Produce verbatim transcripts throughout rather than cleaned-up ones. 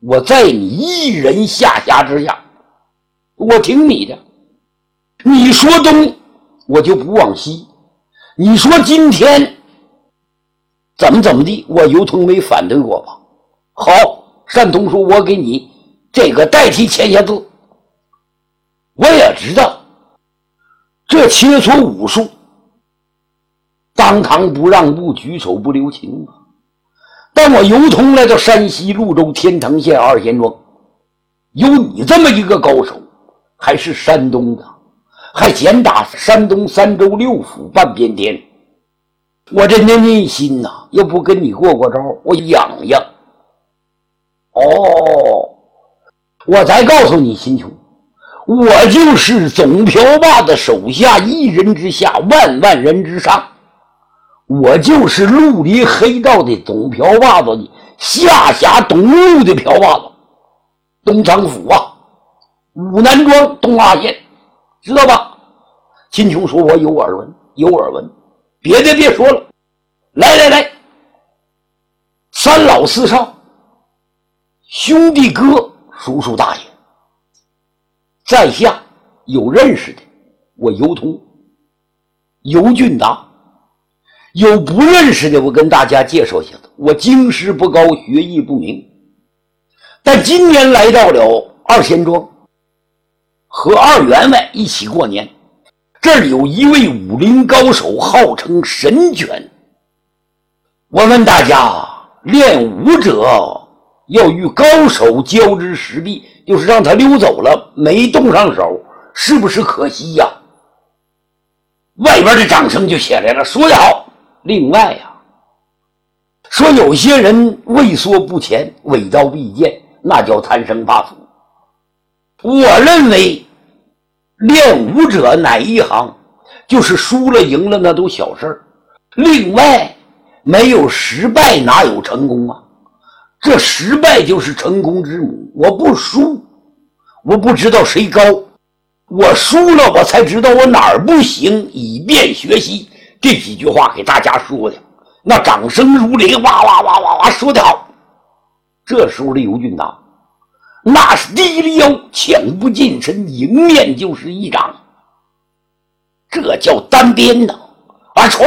我在你一人下辖之下，我听你的。你说东，我就不往西。你说今天怎么怎么地，我尤通没反对过吧？好，单通说我给你这个代替签下字。我也知道这切磋武术，当堂不让步，举手不留情啊。但我尤通来到山西潞州天腾县二贤庄，有你这么一个高手，还是山东的，还简打山东三州六府半边天，我这内内心呐、啊，又不跟你过过招，我痒痒。哦，我再告诉你，秦琼，我就是总瓢把子手下一人之下，万万人之上。我就是陆离黑道的总瓢把子的下辖东路的瓢把子，东昌府啊，武南庄东阿县，知道吧？秦琼说我有耳闻，有耳闻，别的别说了，来来来，三老四少，兄弟哥，叔叔大爷，在下有认识的，我尤通，尤俊达。有不认识的，我跟大家介绍一下子，我经师不高，学艺不明，但今年来到了二贤庄，和二员外一起过年。这儿有一位武林高手，号称神拳。我问大家，练武者要与高手交织实臂，就是让他溜走了，没动上手，是不是可惜呀、啊？外边的掌声就起来了，说得好。另外呀、啊，说有些人畏缩不前，伪刀必剑，那叫贪生怕死。我认为练武者哪一行，就是输了赢了那都小事儿。另外，没有失败哪有成功啊？这失败就是成功之母。我不输，我不知道谁高，我输了我才知道我哪儿不行，以便学习。这几句话给大家说的，那掌声如雷，哇哇哇哇哇，说得好。这时候的尤俊达，那是第一腰，抢不近身，迎面就是一掌，这叫单鞭呢！啊，唰，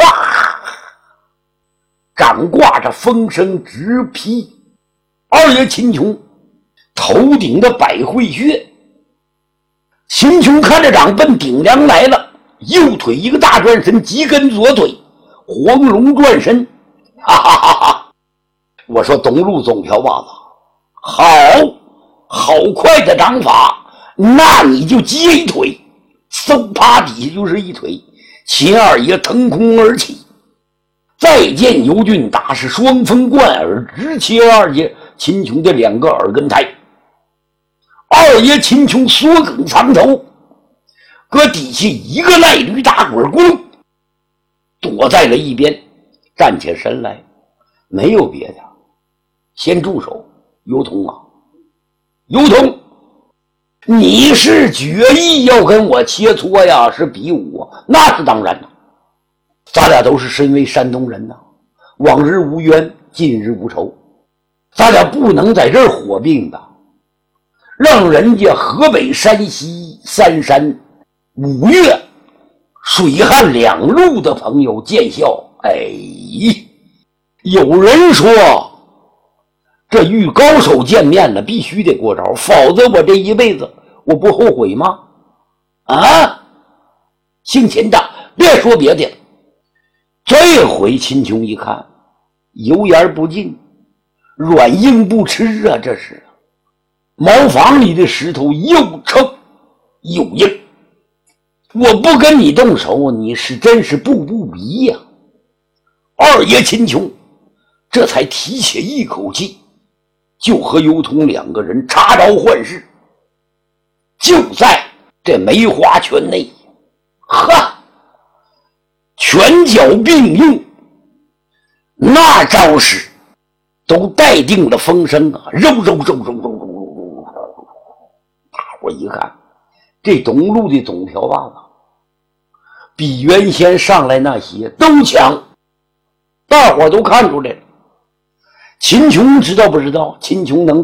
掌挂着风声直劈二爷秦琼头顶的百会穴。秦琼看着掌奔顶梁来了，右腿一个大转身，急跟左腿黄龙转身，哈哈哈哈！我说东路总瓢把子，好好快的掌法，那你就接一腿，嗖啪底下就是一腿，秦二爷腾空而起。再见尤俊达是双峰贯耳，直切二爷秦琼的两个耳根胎。二爷秦琼缩梗藏头，搁底下一个赖驴打滚，咕噜躲在了一边，站起身来，没有别的，先住手。尤通啊，尤通，你是决意要跟我切磋呀，是比武啊？那是当然的，咱俩都是身为山东人呐、啊，往日无冤，近日无仇，咱俩不能在这儿火并的，让人家河北、山西三山五岳水旱两路的朋友见笑。哎，有人说这与高手见面了必须得过招，否则我这一辈子我不后悔吗？啊，姓秦的，别说别的了。这回秦琼一看，油盐不进，软硬不吃啊，这是茅房里的石头又臭又硬。我不跟你动手，你是真是步步逼呀、啊！二爷秦琼这才提起一口气，就和尤通两个人插招换式，就在这梅花圈内，哈，拳脚并用，那招式都带定了风声啊！肉肉肉肉肉肉肉，大伙一看，这东路的总瓢把子比原先上来那些都强，大伙都看出来了。秦琼知道不知道？秦琼能